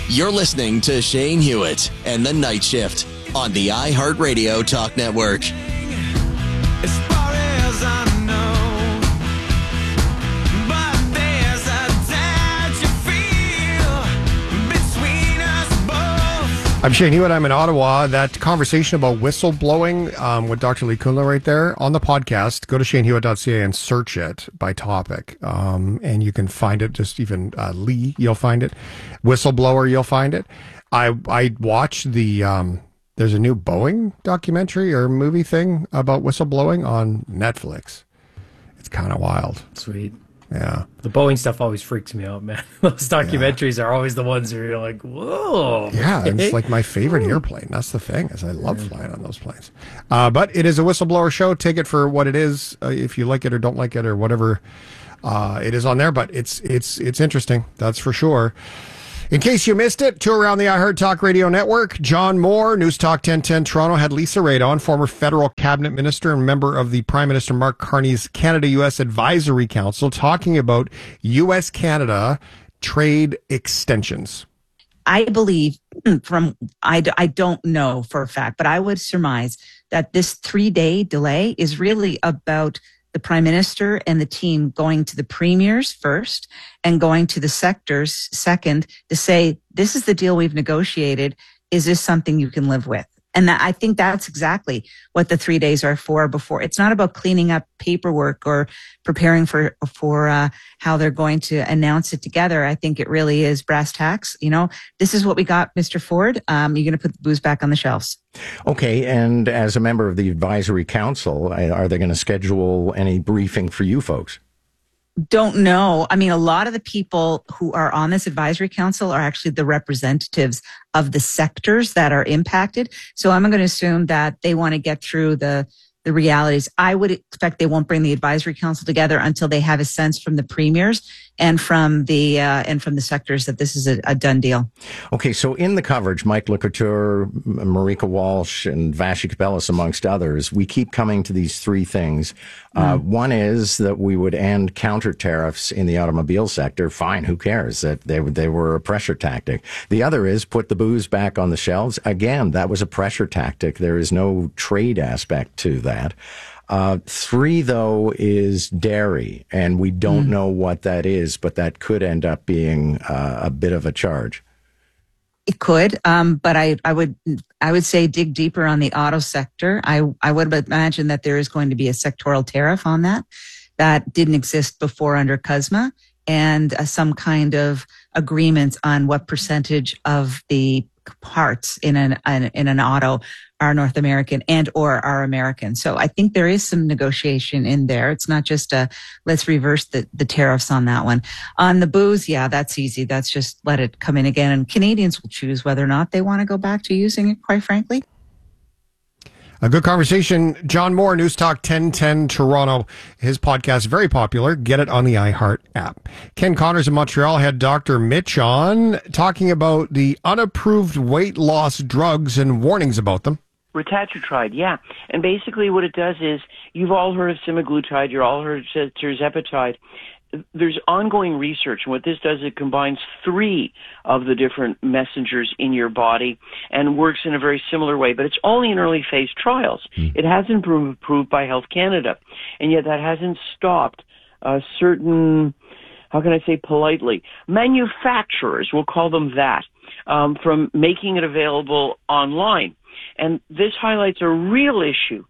You're listening to Shane Hewitt and the Night Shift on the iHeartRadio Talk Network. As far as I know, but there's a doubt you feel between us both. I'm Shane Hewitt. I'm in Ottawa. That conversation about whistleblowing with Dr. Lee Kunle right there on the podcast. Go to shanehewitt.ca and search it by topic. And you can find it. Just even Lee, you'll find it. Whistleblower, you'll find it. I watched the... there's a new Boeing documentary or movie thing about whistleblowing on Netflix. It's kind of wild. Sweet. Yeah. The Boeing stuff always freaks me out, man. Those documentaries are always the ones where you're like, whoa. Yeah, it's like my favorite airplane. That's the thing, is I love flying on those planes. But it is a whistleblower show. Take it for what it is, if you like it or don't like it or whatever it is on there. But it's interesting, that's for sure. In case you missed it, tour around the iHeart Talk Radio Network. John Moore, News Talk 1010 Toronto, had Lisa Raitt on, former federal cabinet minister and member of the Prime Minister Mark Carney's Canada-U.S. Advisory Council, talking about U.S.-Canada trade extensions. I believe I don't know for a fact, but I would surmise that this 3-day delay is really about the Prime Minister and the team going to the premiers first and going to the sectors second to say, this is the deal we've negotiated. Is this something you can live with? And I think that's exactly what the 3 days are for. Before, it's not about cleaning up paperwork or preparing for how they're going to announce it together. I think it really is brass tacks. You know, this is what we got, Mr. Ford. You're going to put the booze back on the shelves. Okay. And as a member of the advisory council, are they going to schedule any briefing for you folks? Don't know. I mean, a lot of the people who are on this advisory council are actually the representatives of the sectors that are impacted. So I'm going to assume that they want to get through the realities. I would expect they won't bring the advisory council together until they have a sense from the premiers and from the sectors that this is a done deal. Okay, so in the coverage, Mike LeCouture, Marika Walsh, and Vassy Kapelas, amongst others, we keep coming to these three things. One is that we would end counter tariffs in the automobile sector. Fine, who cares? That they were a pressure tactic. The other is put the booze back on the shelves. Again, that was a pressure tactic. There is no trade aspect to that. 3, though, is dairy, and we don't know what that is, but that could end up being a bit of a charge. It could, but I would say dig deeper on the auto sector. I would imagine that there is going to be a sectoral tariff on that didn't exist before under CUSMA, and some kind of agreement on what percentage of the parts in an auto are North American and or are American. So I think there is some negotiation in there. It's not just let's reverse the tariffs on that one. On the booze, yeah, that's easy. That's just let it come in again. And Canadians will choose whether or not they want to go back to using it, quite frankly. A good conversation. John Moore, News Talk 1010 Toronto. His podcast, very popular. Get it on the iHeart app. Ken Connors in Montreal had Dr. Mitch on, talking about the unapproved weight loss drugs and warnings about them. Retatrutide, yeah. And basically what it does is, you've all heard of semaglutide, you've all heard of tirzepatide. There's ongoing research, and what this does, it combines 3 of the different messengers in your body and works in a very similar way, but it's only in early phase trials. It hasn't been approved by Health Canada, and yet that hasn't stopped certain, how can I say politely, manufacturers, we'll call them that, from making it available online. And this highlights a real issue.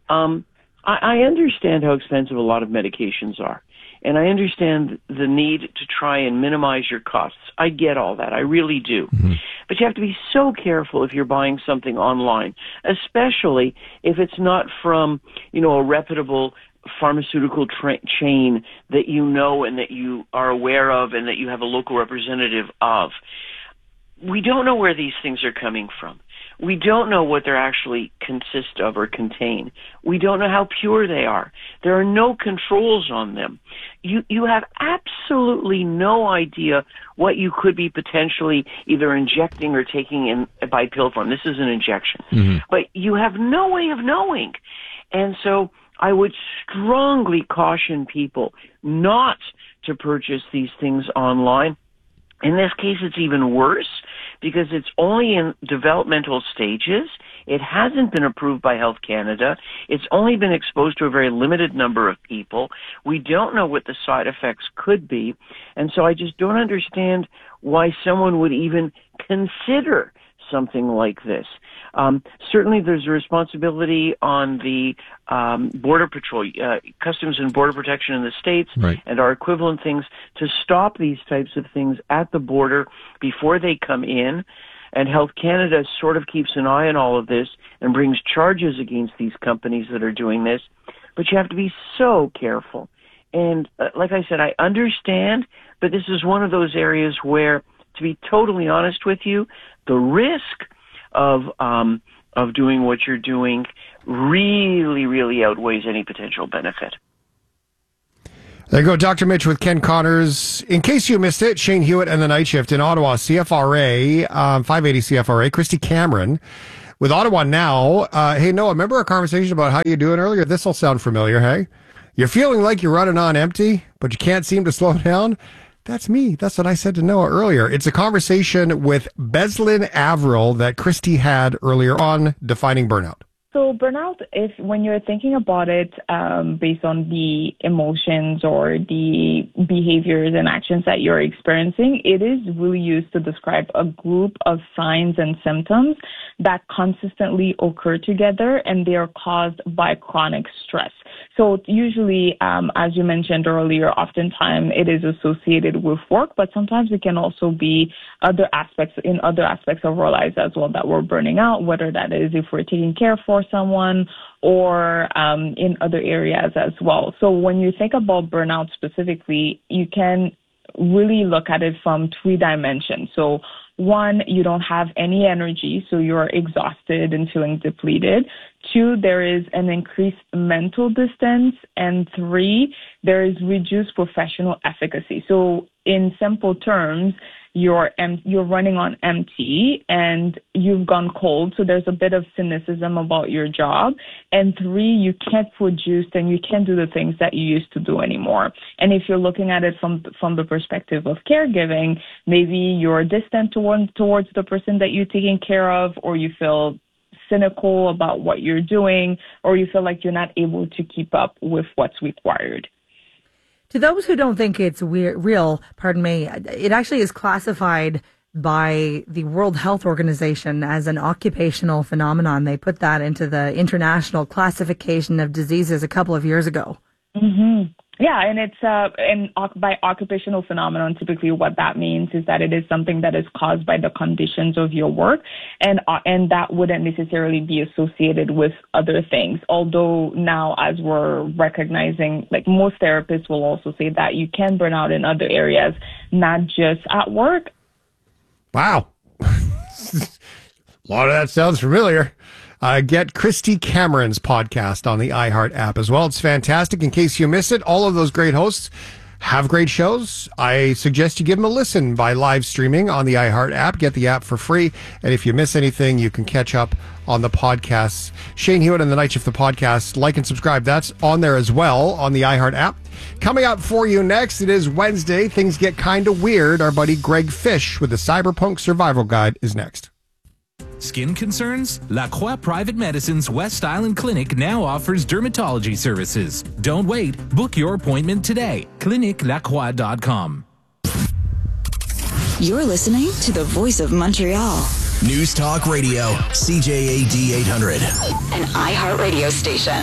I understand how expensive a lot of medications are. And I understand the need to try and minimize your costs. I get all that. I really do. But you have to be so careful if you're buying something online, especially if it's not from, a reputable pharmaceutical chain that you know and that you are aware of and that you have a local representative of. We don't know where these things are coming from. We don't know what they actually consist of or contain. We don't know how pure they are. There are no controls on them. You have absolutely no idea what you could be potentially either injecting or taking in by pill form. This is an injection. But you have no way of knowing. And so I would strongly caution people not to purchase these things online. In this case, it's even worse because it's only in developmental stages. It hasn't been approved by Health Canada. It's only been exposed to a very limited number of people. We don't know what the side effects could be. And so I just don't understand why someone would even consider something like this. Certainly there's a responsibility on the Border Patrol, Customs and Border Protection in the States, Right. and our equivalent things to stop these types of things at the border before they come in. And Health Canada sort of keeps an eye on all of this and brings charges against these companies that are doing this. But you have to be so careful. And like I said, I understand, but this is one of those areas where, to be totally honest with you, the risk of doing what you're doing really, really outweighs any potential benefit. There you go, Dr. Mitch with Ken Connors. In case you missed it, Shane Hewitt and the Night Shift in Ottawa, CFRA, 580 CFRA, Christy Cameron with Ottawa Now. Hey, Noah, remember our conversation about how you doing earlier? This will sound familiar, hey? You're feeling like you're running on empty, but you can't seem to slow down? That's me. That's what I said to Noah earlier. It's a conversation with Beslin Averill that Christy had earlier on defining burnout. So burnout, when you're thinking about it based on the emotions or the behaviors and actions that you're experiencing, it is really used to describe a group of signs and symptoms that consistently occur together, and they are caused by chronic stress. So usually, as you mentioned earlier, oftentimes it is associated with work, but sometimes it can also be other aspects of our lives as well that we're burning out, whether that is if we're taking care for someone or in other areas as well. So when you think about burnout specifically, you can really look at it from 3 dimensions. So 1, you don't have any energy, so you're exhausted and feeling depleted. 2, there is an increased mental distance. And 3, there is reduced professional efficacy. So in simple terms, you're running on empty and you've gone cold. So there's a bit of cynicism about your job. And 3, you can't produce and you can't do the things that you used to do anymore. And if you're looking at it from the perspective of caregiving, maybe you're distant towards the person that you're taking care of, or you feel cynical about what you're doing, or you feel like you're not able to keep up with what's required. To those who don't think it's real, it actually is classified by the World Health Organization as an occupational phenomenon. They put that into the International Classification of Diseases a couple of years ago. Mm-hmm. Yeah, and it's by occupational phenomenon, typically what that means is that it is something that is caused by the conditions of your work, and that wouldn't necessarily be associated with other things. Although now, as we're recognizing, like most therapists will also say that you can burn out in other areas, not just at work. Wow. A lot of that sounds familiar. Get Christy Cameron's podcast on the iHeart app as well. It's fantastic. In case you miss it, all of those great hosts have great shows. I suggest you give them a listen by live streaming on the iHeart app. Get the app for free. And if you miss anything, you can catch up on the podcasts. Shane Hewitt and the Night Shift, the podcast. Like and subscribe. That's on there as well on the iHeart app. Coming up for you next, it is Wednesday. Things get kind of weird. Our buddy Greg Fish with the Cyberpunk Survival Guide is next. Skin concerns? La Croix Private Medicine's West Island Clinic now offers dermatology services. Don't wait. Book your appointment today. ClinicLacroix.com. You're listening to the Voice of Montreal. News Talk Radio, CJAD 800. An iHeart radio station.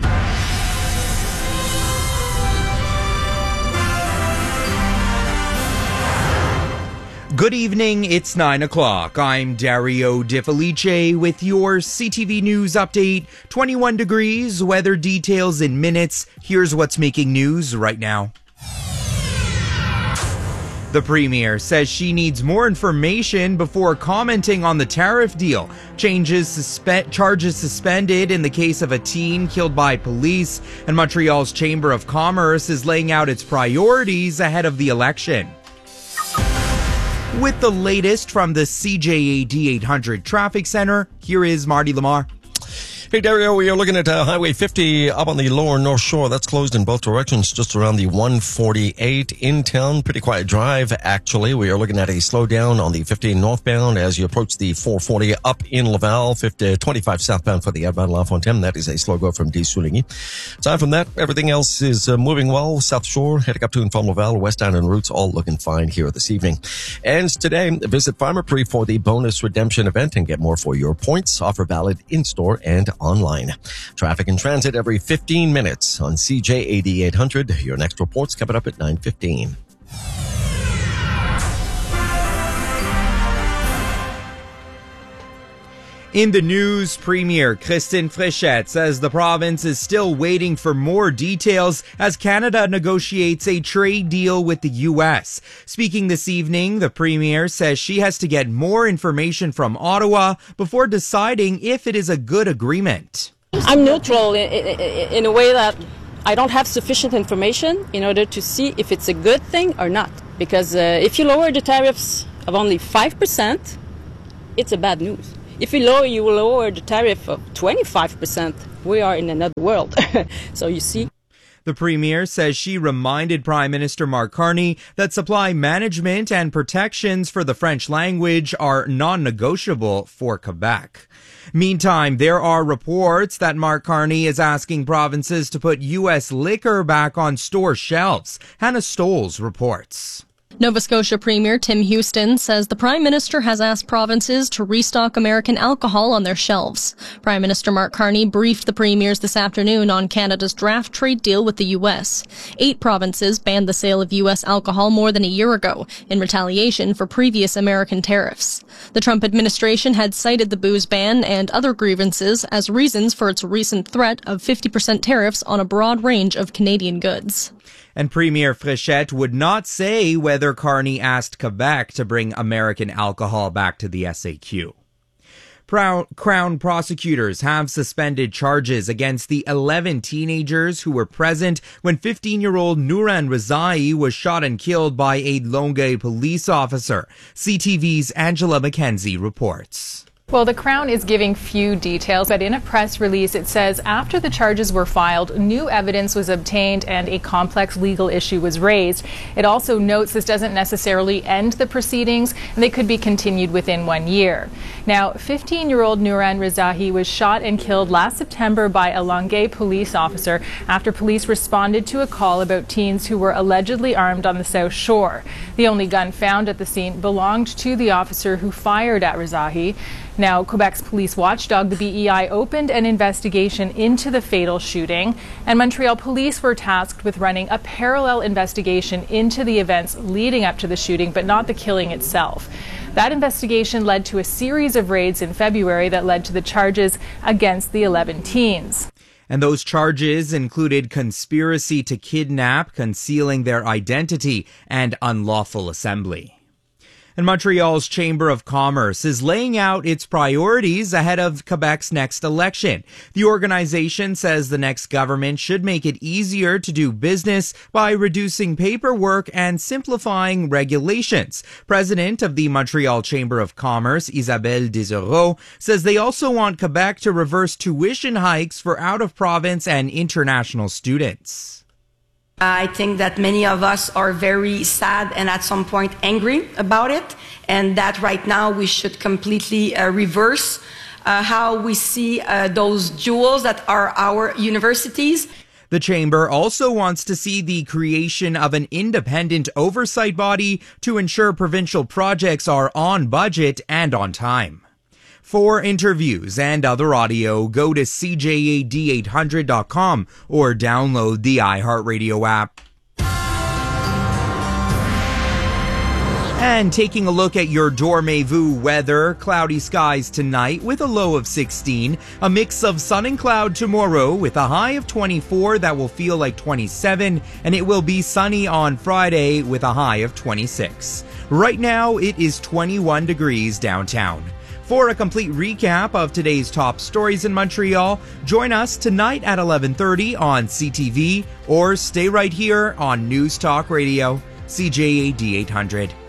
Good evening, it's 9 o'clock. I'm Dario De Felice with your CTV News update. 21 degrees, weather details in minutes. Here's what's making news right now. The Premier says she needs more information before commenting on the tariff deal. Charges suspended in the case of a teen killed by police, and Montreal's Chamber of Commerce is laying out its priorities ahead of the election. With the latest from the CJAD 800 Traffic Center, here is Marty Lamar. Hey, Dario, we are looking at Highway 50 up on the lower North Shore. That's closed in both directions, just around the 148 in town. Pretty quiet drive, actually. We are looking at a slowdown on the 50 northbound as you approach the 440 up in Laval, 25 southbound for the outbound La Fontaine. That is a slow go from Des-Souligny. Aside from that, everything else is moving well. South Shore, heading up to and from Laval, West Island routes, all looking fine here this evening. And today, visit Pharmaprix for the bonus redemption event and get more for your points. Offer valid in-store and online. Traffic and transit every 15 minutes on CJAD 800. Your next report's coming up at 9:15. In the news, Premier Christine Fréchette says the province is still waiting for more details as Canada negotiates a trade deal with the U.S. Speaking this evening, the Premier says she has to get more information from Ottawa before deciding if it is a good agreement. I'm neutral in a way that I don't have sufficient information in order to see if it's a good thing or not. Because if you lower the tariffs of only 5%, it's a bad news. If you lower the tariff of 25%, we are in another world. So you see. The Premier says she reminded Prime Minister Mark Carney that supply management and protections for the French language are non-negotiable for Quebec. Meantime, there are reports that Mark Carney is asking provinces to put U.S. liquor back on store shelves. Hannah Stoles reports. Nova Scotia Premier Tim Houston says the Prime Minister has asked provinces to restock American alcohol on their shelves. Prime Minister Mark Carney briefed the premiers this afternoon on Canada's draft trade deal with the U.S. 8 provinces banned the sale of U.S. alcohol more than a year ago in retaliation for previous American tariffs. The Trump administration had cited the booze ban and other grievances as reasons for its recent threat of 50% tariffs on a broad range of Canadian goods. And Premier Fréchette would not say whether Carney asked Quebec to bring American alcohol back to the SAQ. Crown prosecutors have suspended charges against the 11 teenagers who were present when 15-year-old Nouran Rezaei was shot and killed by a Longueuil police officer. CTV's Angela McKenzie reports. Well, the Crown is giving few details, but in a press release it says after the charges were filed, new evidence was obtained and a complex legal issue was raised. It also notes this doesn't necessarily end the proceedings and they could be continued within 1 year. Now, 15-year-old Nouran Rezaei was shot and killed last September by a Longueuil police officer after police responded to a call about teens who were allegedly armed on the South Shore. The only gun found at the scene belonged to the officer who fired at Rezaei. Now, Quebec's police watchdog, the BEI, opened an investigation into the fatal shooting, and Montreal police were tasked with running a parallel investigation into the events leading up to the shooting, but not the killing itself. That investigation led to a series of raids in February that led to the charges against the 11 teens. And those charges included conspiracy to kidnap, concealing their identity, and unlawful assembly. And Montreal's Chamber of Commerce is laying out its priorities ahead of Quebec's next election. The organization says the next government should make it easier to do business by reducing paperwork and simplifying regulations. President of the Montreal Chamber of Commerce, Isabelle Desereau, says they also want Quebec to reverse tuition hikes for out-of-province and international students. I think that many of us are very sad and at some point angry about it, and that right now we should completely reverse how we see those jewels that are our universities. The Chamber also wants to see the creation of an independent oversight body to ensure provincial projects are on budget and on time. For interviews and other audio, go to CJAD800.com or download the iHeartRadio app. And taking a look at your Dormez-vous weather, cloudy skies tonight with a low of 16, a mix of sun and cloud tomorrow with a high of 24 that will feel like 27, and it will be sunny on Friday with a high of 26. Right now, it is 21 degrees downtown. For a complete recap of today's top stories in Montreal, join us tonight at 11:30 on CTV or stay right here on News Talk Radio, CJAD 800.